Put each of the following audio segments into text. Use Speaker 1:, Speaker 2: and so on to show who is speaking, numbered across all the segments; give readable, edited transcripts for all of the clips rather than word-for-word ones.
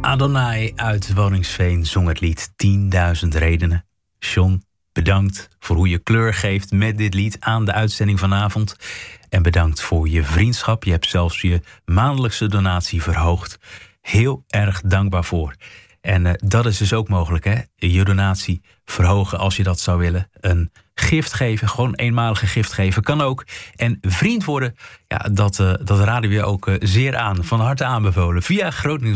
Speaker 1: Adonai uit Woningsveen zong het lied 10.000 redenen. John, bedankt voor hoe je kleur geeft met dit lied aan de uitzending vanavond. En bedankt voor je vriendschap. Je hebt zelfs je maandelijkse donatie verhoogd. Heel erg dankbaar voor. En dat is dus ook mogelijk, hè? Je donatie verhogen als je dat zou willen. Een gift geven, gewoon eenmalige gift geven, kan ook. En vriend worden, ja, dat raden we je ook zeer aan. Van harte aanbevolen via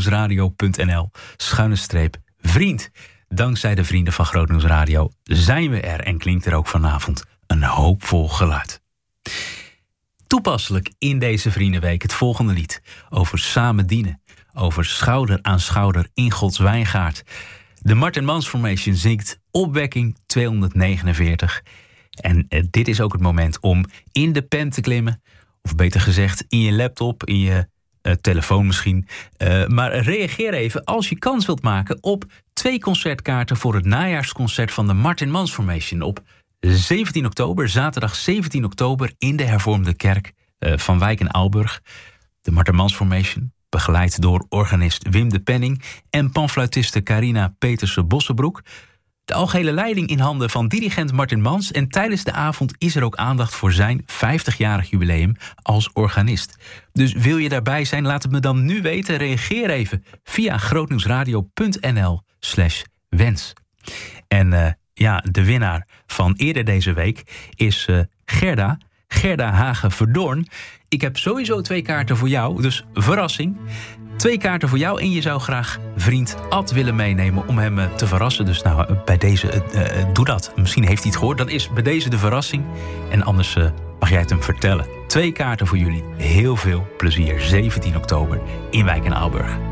Speaker 1: grootnieuwsradio.nl/vriend. Dankzij de vrienden van Grootnieuws Radio zijn we er en klinkt er ook vanavond een hoopvol geluid. Toepasselijk in deze Vriendenweek het volgende lied over samen dienen. Over schouder aan schouder in Gods wijngaard. De Martin Mans Formation zingt Opwekking 249. En dit is ook het moment om in de pen te klimmen. Of beter gezegd in je laptop, in je telefoon misschien. Maar reageer even als je kans wilt maken op 2 concertkaarten voor het najaarsconcert van de Martin Mans Formation op 17 oktober, zaterdag 17 oktober in de Hervormde Kerk van Wijk en Aalburg. De Martin Mans Formation, begeleid door organist Wim de Penning en panfluitiste Carina Petersen-Bossenbroek. De algehele leiding in handen van dirigent Martin Mans. En tijdens de avond is er ook aandacht voor zijn 50-jarig jubileum als organist. Dus wil je daarbij zijn, laat het me dan nu weten. Reageer even via grootnieuwsradio.nl/wens. En de winnaar van eerder deze week is Gerda Hagen-Verdoorn. Ik heb sowieso 2 kaarten voor jou, dus verrassing. 2 kaarten voor jou en je zou graag vriend Ad willen meenemen om hem te verrassen. Dus nou, bij deze, doe dat. Misschien heeft hij het gehoord. Dat is bij deze de verrassing. En anders mag jij het hem vertellen. 2 kaarten voor jullie. Heel veel plezier. 17 oktober in Wijk en Aalburg.